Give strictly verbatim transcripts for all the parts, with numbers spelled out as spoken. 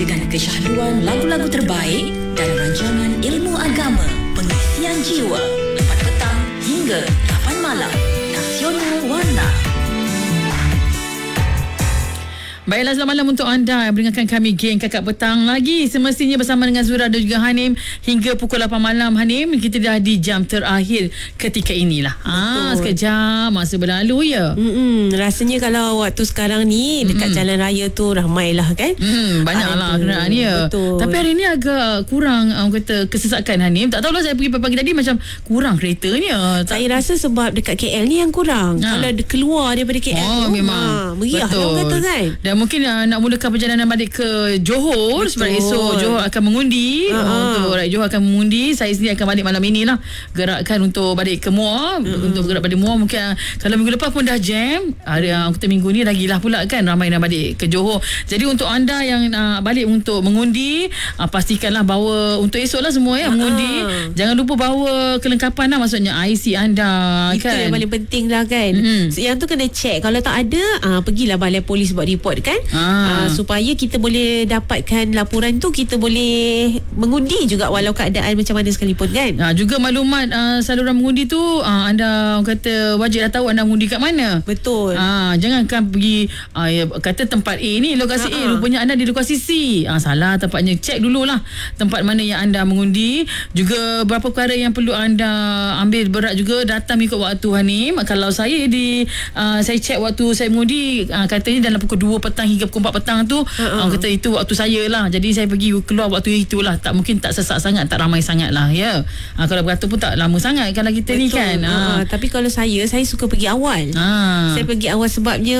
dengan kesyahduan lagu-lagu terbaik dalam rancangan Ilmu Agama, Pengisian Jiwa, empat petang hingga lapan malam. Nasional Warna. Baiklah, selamat malam untuk anda yang mendengarkan kami geng Kakak Petang lagi. Semestinya bersama dengan Zura dan juga Hanim hingga pukul lapan malam. Hanim, kita dah di jam terakhir ketika inilah. Ah, sekejap masa berlalu ya. Mm-mm, rasanya kalau waktu sekarang ni dekat Mm-mm. jalan raya tu ramailah kan. Hmm, banyaklah kenderaan ya. Betul. Tapi hari ni agak kurang orang kata kesesakan Hanim. Tak tahulah, saya pergi pagi tadi macam kurang keretanya. Tak... Saya rasa sebab dekat K L ni yang kurang. Ha. Kalau keluar daripada K L oh, tu memang meriah lah orang kata kan. Dan mungkin uh, nak mulakan perjalanan balik ke Johor. Betul. Sebab esok Johor akan mengundi. uh, Untuk rakyat Johor akan mengundi. Saya sendiri akan balik malam ini lah. Gerakkan untuk balik ke Muar. uh-huh. Untuk bergerak balik Muar. Mungkin uh, kalau minggu lepas pun dah jam, hari uh, kita minggu ni lagilah pula kan ramai nak balik ke Johor. Jadi untuk anda yang uh, balik untuk mengundi, uh, pastikanlah bawa untuk esok lah semua ya, uh-huh. mengundi. Jangan lupa bawa kelengkapan lah, maksudnya I C anda. Itu kan? yang paling penting lah kan. mm. So, yang tu kena check. Kalau tak ada, uh, pergilah balai polis buat report kan. Uh, supaya kita boleh dapatkan laporan tu, kita boleh mengundi juga walau keadaan macam mana sekalipun kan. Ha, juga maklumat uh, saluran mengundi tu, uh, anda kata wajib dah tahu anda mengundi kat mana. Betul. Ha, jangankan pergi uh, ya, kata tempat A ni, lokasi Ha-ha. A, rupanya anda di lokasi C. Ha, salah tempatnya. Cek dululah tempat mana yang anda mengundi. Juga berapa perkara yang perlu anda ambil berat juga, datang ikut waktu Hanim. Kalau saya di uh, saya cek waktu saya mengundi, uh, katanya dalam pukul dua petang hingga pukul empat petang tu, uh, kata itu waktu saya lah. Jadi saya pergi keluar waktu itulah. Tak mungkin tak sesak sangat, tak ramai sangat lah ya. Ha, kalau beratur pun tak lama sangat kalau kita Betul. Ni kan. Ha. Uh, tapi kalau saya, saya suka pergi awal. Ha. Saya pergi awal sebabnya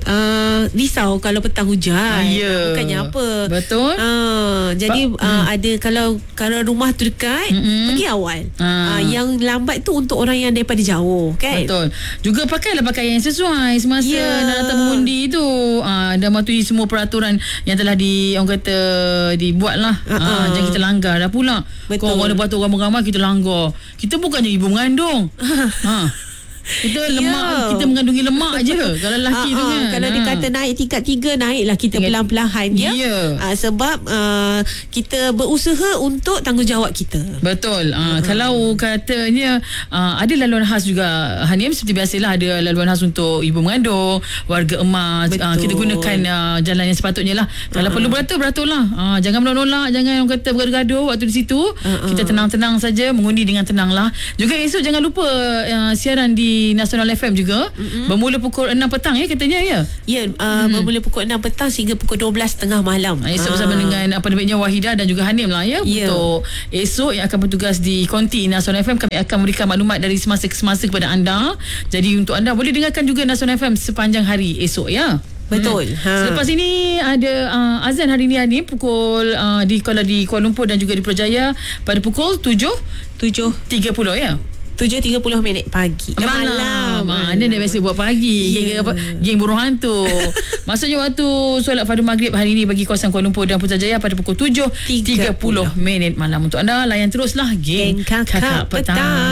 uh, risau kalau petang hujan. Ha, ya. Bukannya apa. Betul. Uh, jadi ba- uh, hmm. ada kalau kalau rumah tu dekat, mm-hmm. pergi awal. Ha. Uh, yang lambat tu untuk orang yang daripada jauh kan. Betul. Juga pakailah pakaian yang sesuai semasa yeah. nak datang mengundi tu. Ha, dan mematuhi semua peraturan yang telah di orang kata dibuat lah. Uh-uh. Ha, jangan kita langgar dah pula. Betul. Kalau mana beratur ramai-ramai kita langgar. Kita bukannya ibu mengandung. ha. Kita lemak, yeah. kita mengandungi lemak je kalau lelaki tu kan. Kalau ha. dia kata naik tingkat tiga, naiklah kita perlahan-lahan ya. Yeah. Ha, sebab uh, kita berusaha untuk tanggungjawab kita. Betul. Ha, uh-huh. Kalau katanya uh, ada laluan khas juga Hanim, seperti biasalah ada laluan khas untuk ibu mengandung, warga emas. Uh, kita gunakan uh, jalan yang sepatutnya lah. Kalau uh-huh. perlu beratur, beratur lah. Uh, jangan menolak, jangan orang kata bergaduh waktu di situ. Uh-huh. Kita tenang-tenang saja, mengundi dengan tenang lah. Juga esok jangan lupa uh, siaran di Nasional F M juga, mm-hmm. bermula pukul enam petang ya katanya ya. Ya, uh, mm. bermula pukul enam petang sehingga pukul dua belas tiga puluh malam. Esok ah. bersama dengan apa namanya Wahidah dan juga Hanim lah ya. Yeah. Untuk esok yang akan bertugas di Konti Nasional F M, kami akan memberikan maklumat dari semasa ke semasa kepada anda. Jadi untuk anda boleh dengarkan juga Nasional F M sepanjang hari esok ya. Betul. Hmm. Ha. Selepas ini ada uh, azan hari ni Hanim pukul uh, di kalau di Kuala Lumpur dan juga di Putrajaya pada pukul tujuh tiga puluh ya. tujuh tiga puluh minit pagi. Malam. Malam. Anda dah biasa buat pagi. Yeah. Geng, apa, geng burung hantu. Maksudnya waktu solat fardu maghrib hari ini bagi kawasan Kuala Lumpur dan Putrajaya pada pukul tujuh tiga puluh minit malam. Untuk anda layan teruslah geng, geng Kakak, Kakak Petang. Petang.